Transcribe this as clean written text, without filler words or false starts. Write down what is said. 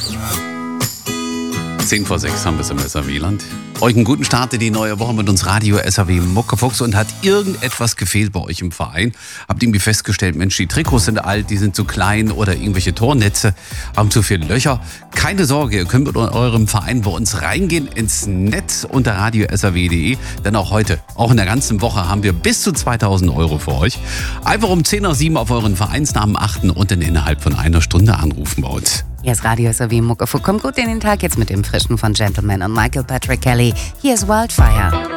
5:10 haben wir es im SAW-Land. Euch einen guten Start in die neue Woche mit uns Radio SAW Muckefuchs. Und hat irgendetwas gefehlt bei euch im Verein? Habt irgendwie festgestellt, Mensch, die Trikots sind alt, die sind zu klein oder irgendwelche Tornetze haben zu viele Löcher? Keine Sorge, ihr könnt mit eurem Verein bei uns reingehen ins Netz unter radio-saw.de. Denn auch heute, auch in der ganzen Woche, haben wir bis zu 2.000 € für euch. Einfach um 6:10 auf euren Vereinsnamen achten und dann innerhalb von einer Stunde anrufen bei uns. Hier ist Radio SAW Muckefuchs. Kommt gut in den Tag jetzt mit dem Frischen von Gentleman und Michael Patrick Kelly. Hier ist Wildfire.